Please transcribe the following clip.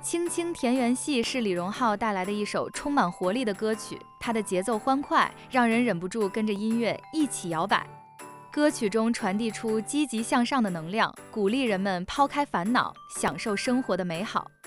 青青田园戏是李荣浩带来的一首充满活力的歌曲，它的节奏欢快，让人忍不住跟着音乐一起摇摆。歌曲中传递出积极向上的能量，鼓励人们抛开烦恼，享受生活的美好。